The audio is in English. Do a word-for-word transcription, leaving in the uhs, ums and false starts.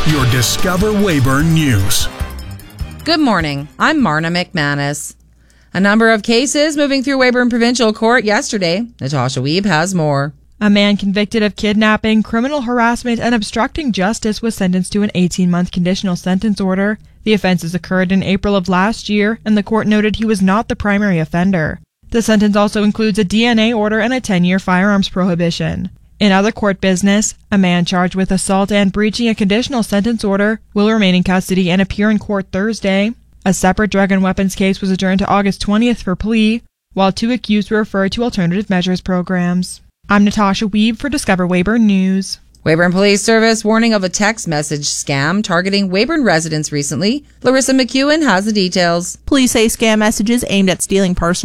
your Discover Weyburn News. Good morning. I'm Marna McManus. A number of cases moving through Weyburn Provincial Court yesterday. Natasha Wiebe has more. A man convicted of kidnapping, criminal harassment, and obstructing justice was sentenced to an eighteen-month conditional sentence order. The offenses occurred in April of last year, and the court noted he was not the primary offender. The sentence also includes a D N A order and a ten-year firearms prohibition. In other court business, a man charged with assault and breaching a conditional sentence order will remain in custody and appear in court Thursday. A separate drug and weapons case was adjourned to August twentieth for plea, while two accused were referred to alternative measures programs. I'm Natasha Wiebe for Discover Weyburn News. Weyburn Police Service warning of a text message scam targeting Weyburn residents recently. Larissa McEwen has the details. Police say scam messages aimed at stealing personal